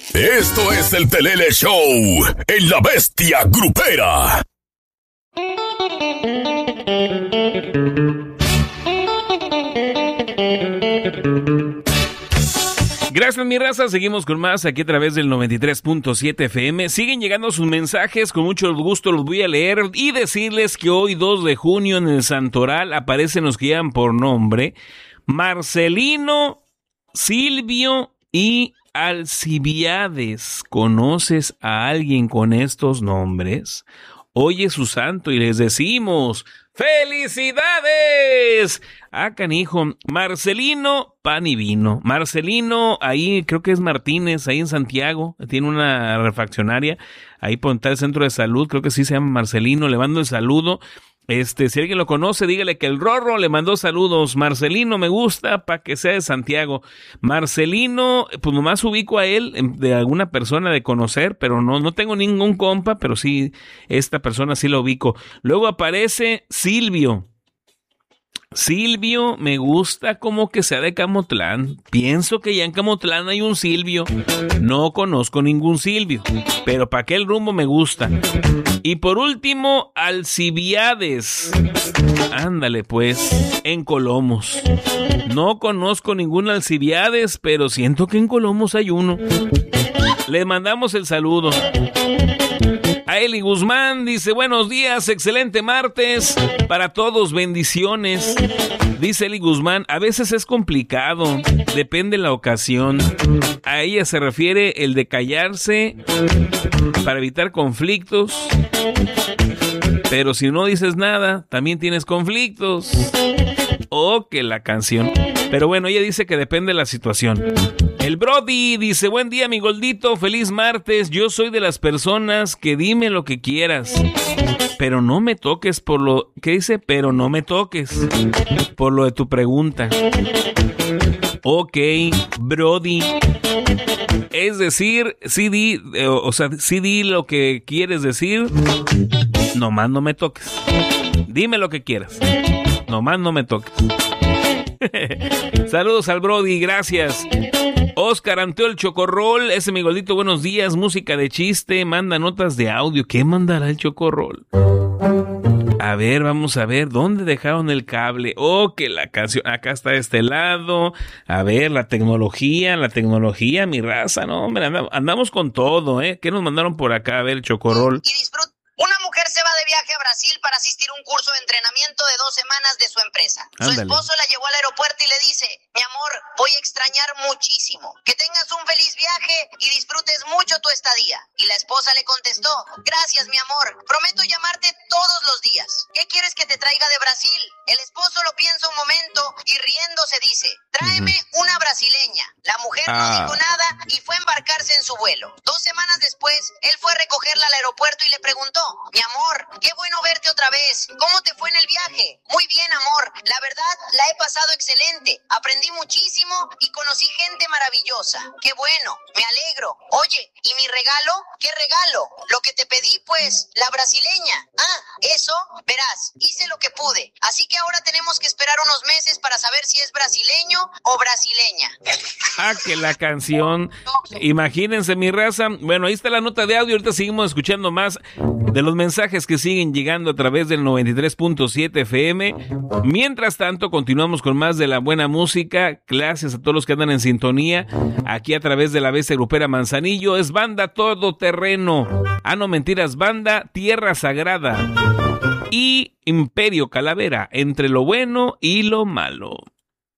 Esto es el Pelele Show en La Bestia Grupera. Gracias, mi raza. Seguimos con más aquí a través del 93.7 FM. Siguen llegando sus mensajes. Con mucho gusto los voy a leer y decirles que hoy, 2 de junio, en el Santoral aparecen los que llevan por nombre Marcelino, Silvio y Alcibiades. ¿Conoces a alguien con estos nombres? Hoy es su santo y les decimos ¡felicidades! Ah, canijo, Marcelino, pan y vino. Marcelino, ahí creo que es Martínez, ahí en Santiago, tiene una refaccionaria, ahí por el centro de salud, creo que sí se llama Marcelino, le mando el saludo. Si alguien lo conoce, dígale que el Rorro le mandó saludos. Marcelino, me gusta para que sea de Santiago. Marcelino, pues nomás ubico a él de alguna persona de conocer, pero no tengo ningún compa, pero sí, esta persona sí lo ubico. Luego aparece Silvio. Silvio, me gusta como que sea de Camotlán. Pienso que ya en Camotlán hay un Silvio. No conozco ningún Silvio, pero para aquel rumbo me gusta. Y por último, Alcibiades. Ándale pues, en Colomos. No conozco ningún Alcibiades, pero siento que en Colomos hay uno. Les mandamos el saludo. A Eli Guzmán dice, buenos días, excelente martes para todos, bendiciones. Dice Eli Guzmán, a veces es complicado, depende la ocasión. A ella se refiere el de callarse para evitar conflictos. Pero si no dices nada, también tienes conflictos. Oh, que la canción. Pero bueno, ella dice que depende de la situación. El Brody dice, buen día, mi Goldito, feliz martes. Yo soy de las personas que dime lo que quieras, pero no me toques por lo... ¿Qué dice? Pero no me toques por lo de tu pregunta. Ok, Brody. Es decir, sí di lo que quieres decir, nomás no me toques. Dime lo que quieras, nomás no me toques. Saludos al Brody, gracias. Oscar Anteo el Chocorrol, ese mi Goldito, buenos días, música de chiste, manda notas de audio. ¿Qué mandará el Chocorrol? A ver, vamos a ver, ¿dónde dejaron el cable? Oh, que la canción, acá está de este lado. A ver, la tecnología, mi raza, no, hombre, andamos con todo, ¿eh? ¿Qué nos mandaron por acá? A ver, el Chocorrol. Y disfruta. Una mujer se va de viaje a Brasil para asistir a un curso de entrenamiento de 2 semanas de su empresa. Su esposo la llevó al aeropuerto y le dice, mi amor, voy a extrañar muchísimo. Que tengas un feliz viaje y disfrutes mucho tu estadía. Y la esposa le contestó, gracias, mi amor, prometo llamarte todos los días. ¿Qué quieres que te traiga de Brasil? El esposo lo piensa un momento y riéndose dice, tráeme una brasileña. La mujer no dijo nada y fue a embarcarse en su vuelo. 2 semanas después, él fue a recogerla al aeropuerto y le preguntó, mi amor, qué bueno verte otra vez. ¿Cómo te fue en el viaje? Muy bien, amor. La verdad, la he pasado excelente. Aprendí muchísimo y conocí gente maravillosa. Qué bueno, me alegro. Oye, ¿y mi regalo? ¿Qué regalo? Lo que te pedí, pues, la brasileña. Ah, eso, verás, hice lo que pude. Así que ahora tenemos que esperar unos meses para saber si es brasileño o brasileña. Ah, que la canción. Imagínense, mi raza. Bueno, ahí está la nota de audio. Ahorita seguimos escuchando más de los mensajes que siguen llegando a través del 93.7 FM. Mientras tanto, continuamos con más de la buena música. Gracias a todos los que andan en sintonía. Aquí a través de la Bestia Grupera Manzanillo. Es Banda Todoterreno. Ah, no, mentiras. Banda Tierra Sagrada. Y Imperio Calavera. Entre lo bueno y lo malo.